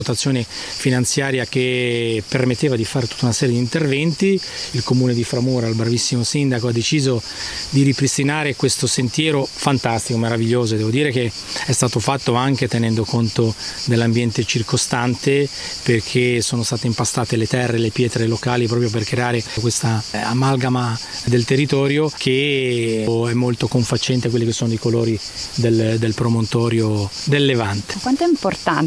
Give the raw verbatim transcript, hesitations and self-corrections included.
dotazione finanziaria che permetteva di fare tutta una serie di interventi. Il comune di Framura, il bravissimo sindaco, ha deciso di ripristinare questo sentiero fantastico, meraviglioso. Devo dire che è stato fatto anche tenendo conto dell'ambiente circostante, perché sono state impastate le terre e le pietre locali proprio per creare questa amalgama del territorio che è molto confacente a quelli che sono i colori del, del promontorio del Levante. Quanto è importante